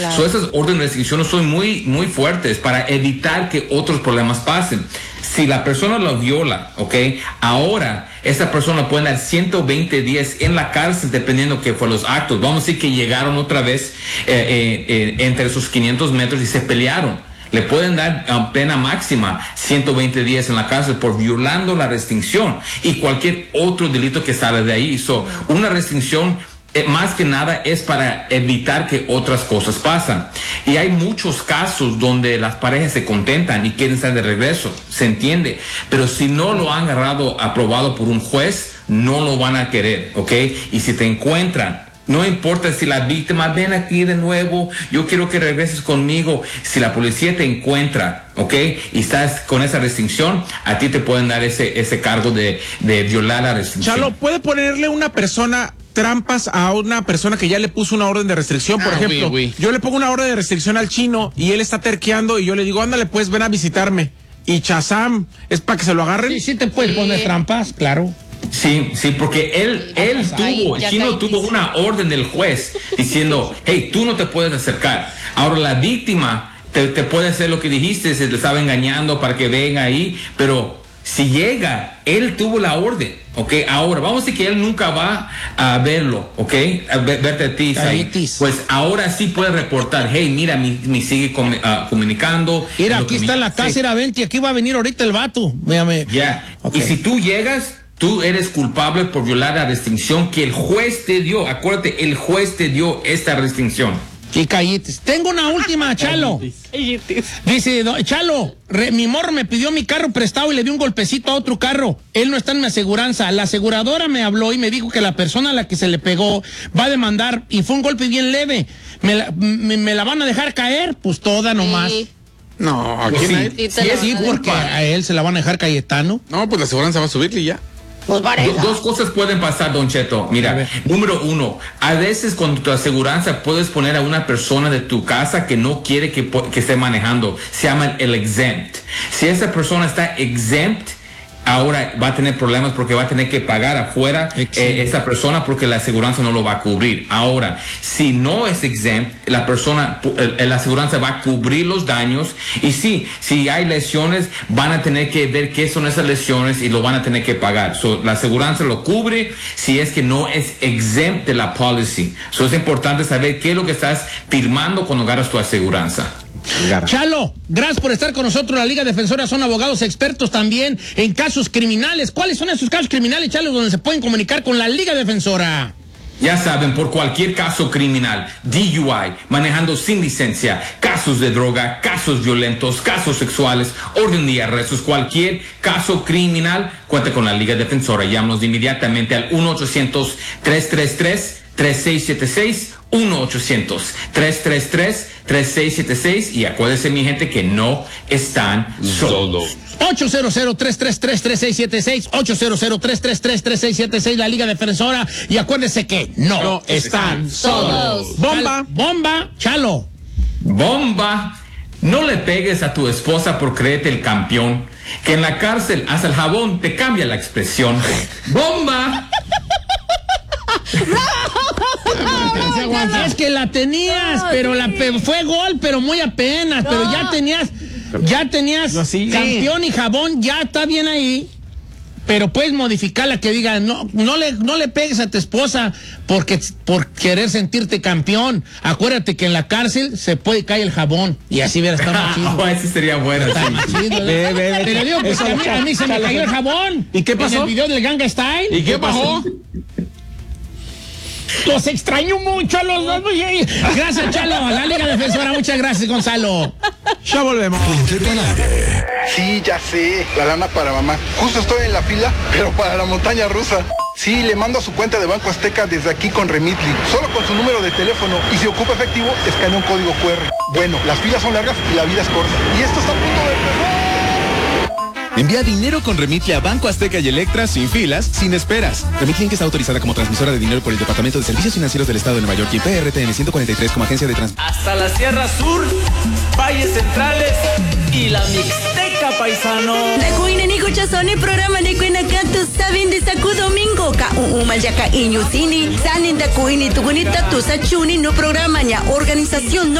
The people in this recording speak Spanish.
Claro. So, esas órdenes de restricción son muy, muy fuertes para evitar que otros problemas pasen. Si la persona lo viola, ¿ok? Ahora, esa persona puede dar 120 días en la cárcel dependiendo que fue los actos. Vamos a decir que llegaron otra vez entre esos 500 metros y se pelearon. Le pueden dar pena máxima 120 días en la cárcel por violando la restricción y cualquier otro delito que sale de ahí. Una restricción más que nada es para evitar que otras cosas pasan. Y hay muchos casos donde las parejas se contentan y quieren estar de regreso, se entiende, pero si no lo han aprobado por un juez, no lo van a querer, ¿ok? Y si te encuentran, no importa si la víctima, ven aquí de nuevo, yo quiero que regreses conmigo. Si la policía te encuentra, ¿ok? Y estás con esa restricción, a ti te pueden dar ese cargo de violar la restricción. Chalo, ¿puede ponerle una persona trampas a una persona que ya le puso una orden de restricción? Por ejemplo, yo le pongo una orden de restricción al chino y él está terqueando y yo le digo, ándale pues, ven a visitarme. Y Chazam, ¿es para que se lo agarren? Sí, te puedes poner trampas, claro. Sí, porque el chino tuvo una orden del juez diciendo, hey, tú no te puedes acercar. Ahora la víctima te puede hacer lo que dijiste, se te estaba engañando para que venga ahí, pero si llega, él tuvo la orden, ¿ok? Ahora, vamos a decir que él nunca va a verlo, ¿ok? A verte a ti, pues ahora sí puede reportar, hey, mira, me sigue comunicando. Mira, aquí está la casa, era 20, aquí va a venir ahorita el vato. Ya, okay. Y si tú llegas, tú eres culpable por violar la restricción que el juez te dio. Acuérdate, el juez te dio esta restricción. Y calletes. Tengo una última, Chalo. Dice, Chalo, mi morro me pidió mi carro prestado y le dio un golpecito a otro carro. Él no está en mi aseguranza. La aseguradora me habló y me dijo que la persona a la que se le pegó va a demandar y fue un golpe bien leve. ¿Me la van a dejar caer? Pues toda nomás. Sí. No, aquí sí, porque a él se la van a dejar Cayetano. No, pues la aseguranza va a subirle y ya. Dos cosas pueden pasar, Don Cheto. Mira, número uno, a veces con tu aseguranza puedes poner a una persona de tu casa que no quiere que esté manejando. Se llama el exempt. Si esa persona está exempt, ahora va a tener problemas porque va a tener que pagar afuera esa persona porque la aseguranza no lo va a cubrir. Ahora, si no es exempt, la aseguranza va a cubrir los daños y sí, si hay lesiones, van a tener que ver qué son esas lesiones y lo van a tener que pagar. La aseguranza lo cubre si es que no es exempt de la policy. Es importante saber qué es lo que estás firmando cuando agarras tu aseguranza. Chalo, gracias por estar con nosotros. La Liga Defensora son abogados expertos también en casos criminales. ¿Cuáles son esos casos criminales, Chalo, donde se pueden comunicar con la Liga Defensora? Ya saben, por cualquier caso criminal, DUI, manejando sin licencia, casos de droga, casos violentos, casos sexuales, orden de arrestos, cualquier caso criminal, cuenta con la Liga Defensora. Llámanos inmediatamente al 1-800-333-3676, 1-800-333-3676 y acuérdense, mi gente, que no están solos. 800-333-3676, 800-333-3676, la Liga Defensora, y acuérdense que no están solos. Bomba, Chalo. Bomba. No le pegues a tu esposa por creerte el campeón, que en la cárcel hasta el jabón te cambia la expresión. ¡Bomba! Es que la tenías, pero fue gol, pero muy apenas, pero ya tenías campeón y jabón, ya está bien ahí. Pero puedes modificarla que diga, no le pegues a tu esposa por querer sentirte campeón. Acuérdate que en la cárcel se puede caer el jabón y así hubiera estado más chido. Ese sería bueno. Está más chido, te lo digo, pues a mí se me cayó el jabón. ¿Y qué pasó? En el video del Ganga Style. ¿Y qué pasó? Los extraño mucho a los dos. Gracias, Chalo. La Liga Defensora, muchas gracias, Gonzalo. Ya volvemos. Sí, ya sé, la lana para mamá. Justo estoy en la fila, pero para la montaña rusa. Sí, le mando a su cuenta de Banco Azteca desde aquí con Remitly. Solo con su número de teléfono. Y si ocupa efectivo, escanea un código QR. Bueno, las filas son largas y la vida es corta. Y esto está a punto de empezar. Envía dinero con Remitly a Banco Azteca y Electra sin filas, sin esperas. Remitly Inc. está autorizada como transmisora de dinero por el Departamento de Servicios Financieros del Estado de Nueva York y PRTN 143 como agencia de transmisión. Hasta la Sierra Sur, valles centrales y la Mixteca, paisano. Nakuina ni kuchasoni programa ni kuina kantu sabin de saku domingo ka umayaka inyusini sanin da kuini tugunita tu sachuni no programa nya organización